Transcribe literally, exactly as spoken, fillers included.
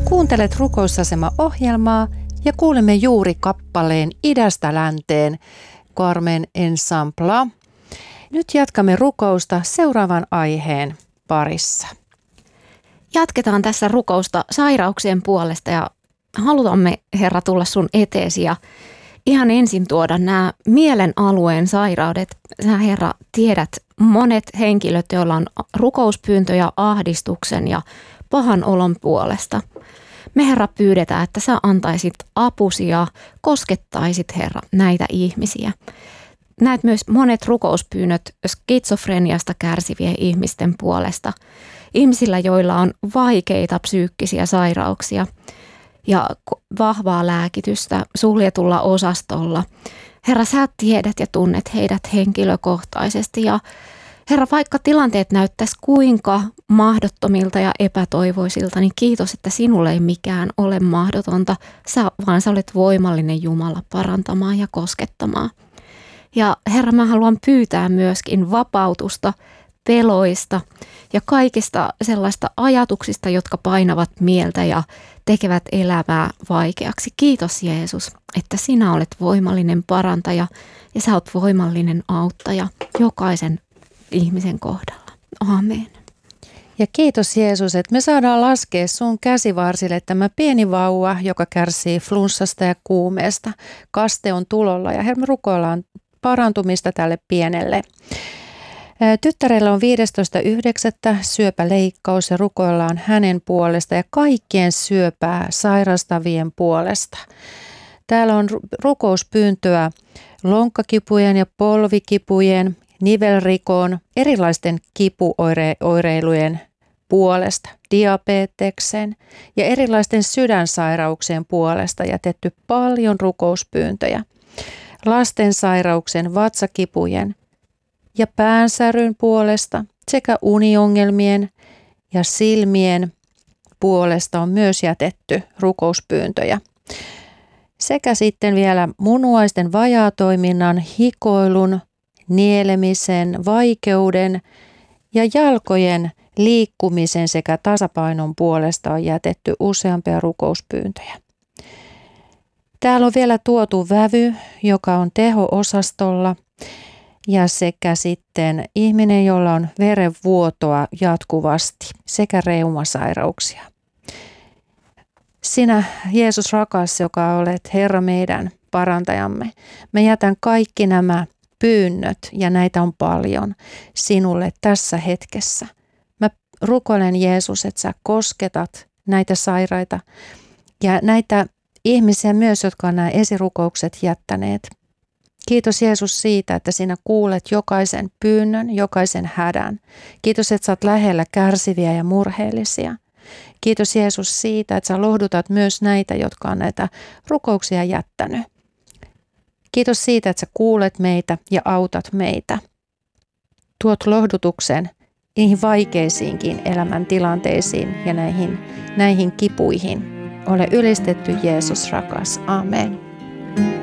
Kuuntelet Rukousasema-ohjelmaa ja kuulemme juuri kappaleen Idästä länteen Carmen Ensemble. Nyt jatkamme rukousta seuraavan aiheen parissa. Jatketaan tässä rukousta sairauksien puolesta ja halutamme, Herra, tulla sun eteesi ja ihan ensin tuoda nämä mielen alueen sairaudet. Sä, Herra, tiedät monet henkilöt, joilla on rukouspyyntöjä ahdistuksen ja pahan olon puolesta. Me, Herra, pyydetään, että sä antaisit apusi ja koskettaisit, Herra, näitä ihmisiä. Näet myös monet rukouspyynnöt skitsofreniasta kärsivien ihmisten puolesta. Ihmisillä, joilla on vaikeita psyykkisiä sairauksia ja vahvaa lääkitystä suljetulla osastolla. Herra, sä tiedät ja tunnet heidät henkilökohtaisesti ja Herra, vaikka tilanteet näyttäisi kuinka mahdottomilta ja epätoivoisilta, niin kiitos, että sinulle ei mikään ole mahdotonta, sä, vaan sä olet voimallinen Jumala parantamaan ja koskettamaan. Ja Herra, mä haluan pyytää myöskin vapautusta peloista ja kaikista sellaista ajatuksista, jotka painavat mieltä ja tekevät elämää vaikeaksi. Kiitos Jeesus, että sinä olet voimallinen parantaja ja sä oot voimallinen auttaja jokaisen ihmisen kohdalla. Amen. Ja kiitos Jeesus, että me saadaan laskea sun käsivarsille tämä pieni vauva, joka kärsii flunssasta ja kuumeesta. Kaste on tulolla ja Herra, me rukoillaan parantumista tälle pienelle. Tyttärellä on viidestoista yhdeksättä syöpäleikkaus ja rukoillaan hänen puolesta ja kaikkien syöpää sairastavien puolesta. Täällä on rukouspyyntöä lonkkakipujen ja polvikipujen, nivelrikon, erilaisten kipuoireilujen puolesta, diabeteksen ja erilaisten sydänsairauksien puolesta jätetty paljon rukouspyyntöjä. Lasten sairauksen, vatsakipujen ja päänsäryn puolesta sekä uniongelmien ja silmien puolesta on myös jätetty rukouspyyntöjä. Sekä sitten vielä munuaisten vajaatoiminnan, hikoilun, nielemisen, vaikeuden ja jalkojen liikkumisen sekä tasapainon puolesta on jätetty useampia rukouspyyntöjä. Täällä on vielä tuotu vävy, joka on teho-osastolla ja sekä sitten ihminen, jolla on verenvuotoa jatkuvasti sekä reumasairauksia. Sinä, Jeesus rakas, joka olet Herra meidän parantajamme, mä jätän kaikki nämä pyynnöt, ja näitä on paljon, sinulle tässä hetkessä. Mä rukoilen Jeesus, että sä kosketat näitä sairaita ja näitä ihmisiä myös, jotka on nämä esirukoukset jättäneet. Kiitos Jeesus siitä, että sinä kuulet jokaisen pyynnön, jokaisen hädän. Kiitos, että sä oot lähellä kärsiviä ja murheellisia. Kiitos Jeesus siitä, että sä lohdutat myös näitä, jotka on näitä rukouksia jättänyt. Kiitos siitä, että sä kuulet meitä ja autat meitä. Tuot lohdutuksen niihin vaikeisiinkin elämäntilanteisiin ja näihin, näihin kipuihin. Ole ylistetty Jeesus rakas. Amen.